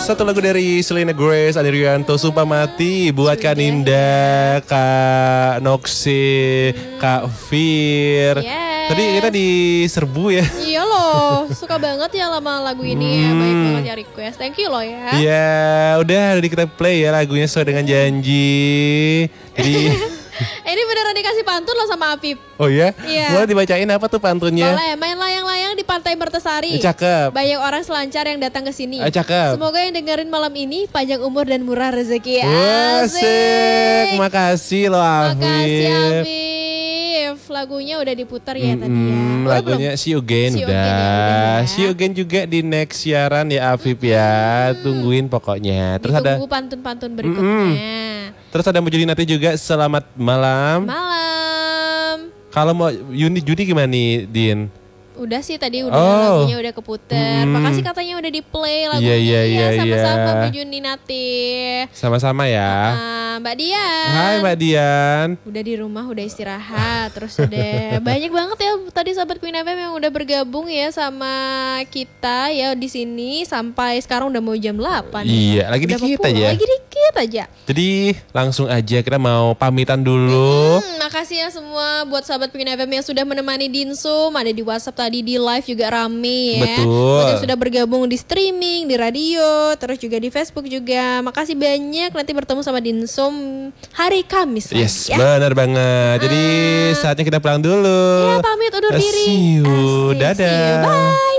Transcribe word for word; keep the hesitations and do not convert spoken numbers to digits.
Satu lagu dari Selena Grace, Adrianto, Sumpah Mati. Buat Kak Sudah Ninda, Kak Noxi, Kak Fir. Yes. Tadi kita diserbu ya. Iya loh, suka banget ya sama lagu ini ya. Banyak banget ya request. Thank you loh ya. Iya, udah hari kita play ya lagunya sesuai dengan janji. Jadi Ini beneran dikasih pantun loh sama Afif. oh ya? Iya. Boleh dibacain apa tuh pantunnya? Boleh main layang-layang di Pantai Mertasari. Eh, cakep. Banyak orang selancar yang datang ke sini. Eh, cakep. Semoga yang dengerin malam ini panjang umur dan murah rezeki. Asik. Makasih loh Afif. Makasih Afif. Lagunya udah diputar ya tadi ya. Hmm, Udah lagunya belum? See You Again See You udah. Again ya, udah ya. See You Again juga di next siaran ya Afif ya. Tungguin pokoknya. Terus ada Ditunggu pantun-pantun berikutnya. Terus ada Mujuli nanti juga selamat malam. Malam. Kalau mau Yuni Judi gimana nih, Din? Udah sih tadi udah Oh. lagunya udah keputer. Hmm. Makasih katanya udah di play lagunya. Iya, iya, iya, sama-sama iya. Bu Juni Nati. Sama-sama ya. Ah, Mbak Dian. Hai Mbak Dian. Udah di rumah, udah istirahat. Terus ada banyak banget ya tadi sahabat Queen F M yang udah bergabung ya sama kita ya di sini sampai sekarang udah mau jam delapan. Iya, lagi Udah dikit mau pulang, aja. Lagi dikit aja. Jadi langsung aja kita mau pamitan dulu. Hmm, makasih ya semua buat sahabat Queen F M yang sudah menemani Dinsum. Ada di WhatsApp tadi, di live juga rame ya. Betul. Buat yang sudah bergabung di streaming, di radio, terus juga di Facebook juga. Makasih banyak. Nanti bertemu sama Dinsum hari Kamis lagi, Yes, ya. benar banget. Jadi saatnya kita pulang dulu. Ya pamit undur diri. See you. Asik, see you. Dadah. Bye.